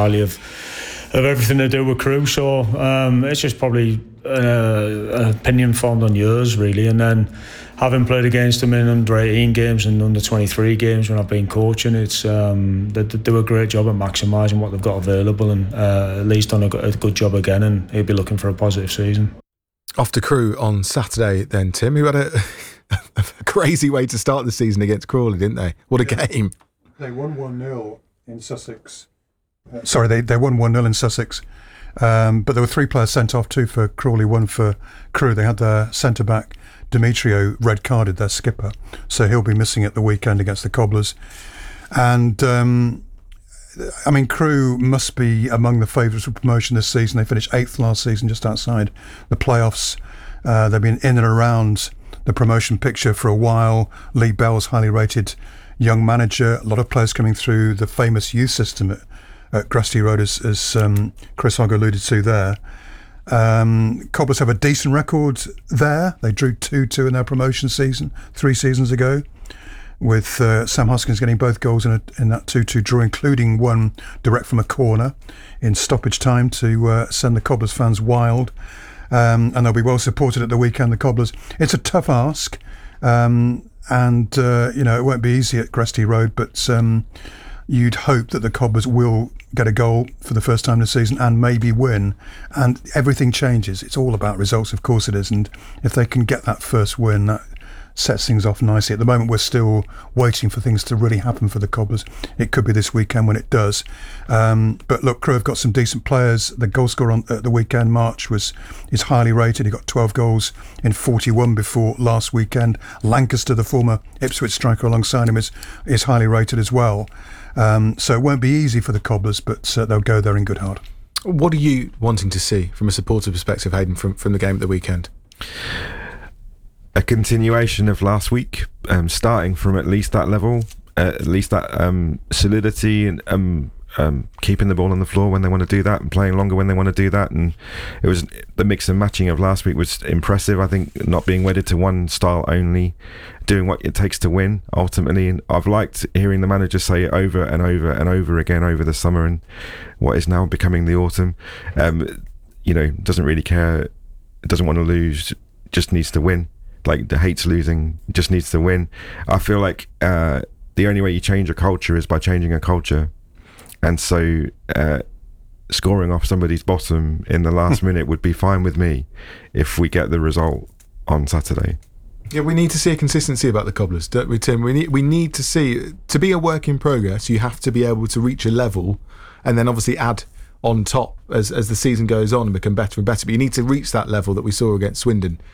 highly of everything to do with Crewe. So it's just probably an opinion formed on yours, really. And then having played against them in under 18 games and under 23 games when I've been coaching, it's they do a great job at maximising what they've got available, and Lee's done a good job again, and he'll be looking for a positive season. Off to Crewe on Saturday then, Tim, who had a crazy way to start the season against Crawley, didn't they? What a game. They won 1-0 in Sussex. They won 1-0 in Sussex. But there were 3 players sent off, 2 for Crawley, 1 for Crewe. They had their centre-back, Demetrio, red-carded, their skipper. So he'll be missing at the weekend against the Cobblers. And, Crewe must be among the favourites for promotion this season. They finished 8th last season, just outside the playoffs. They've been in and around the promotion picture for a while. Lee Bell's highly rated young manager. A lot of players coming through the famous youth system at Grusty Road, as Chris Hogg alluded to there. Cobblers have a decent record there. They drew 2-2 in their promotion season 3 seasons ago, with Sam Hoskins getting both goals in that 2-2 draw, including one direct from a corner in stoppage time to send the Cobblers fans wild. And they'll be well supported at the weekend, the Cobblers. It's a tough ask, and it won't be easy at Grusty Road, but you'd hope that the Cobblers will get a goal for the first time this season and maybe win. And everything changes. It's all about results, of course it is. And if they can get that first win, that sets things off nicely. At the moment, we're still waiting for things to really happen for the Cobblers. It could be this weekend when it does. But look, Crewe have got some decent players. The goal scorer at the weekend, March, is highly rated. He got 12 goals in 41 before last weekend. Lancaster, the former Ipswich striker alongside him, is highly rated as well. So it won't be easy for the Cobblers, but they'll go there in good heart. What are you wanting to see from a supporter perspective, Hayden, from the game at the weekend? A continuation of last week, starting from at least that level, at least that solidity, and keeping the ball on the floor when they want to do that, and playing longer when they want to do that. And it was the mix and matching of last week was impressive. I think not being wedded to one style only, doing what it takes to win ultimately. And I've liked hearing the manager say it over and over and over again over the summer and what is now becoming the autumn. Doesn't really care, doesn't want to lose, just needs to win. Like, hates losing, just needs to win. I feel like the only way you change a culture is by changing a culture. And so scoring off somebody's bottom in the last minute would be fine with me if we get the result on Saturday. Yeah, we need to see a consistency about the Cobblers, don't we, Tim? We need to see, to be a work in progress, you have to be able to reach a level and then obviously add on top as the season goes on and become better and better. But you need to reach that level that we saw against Swindon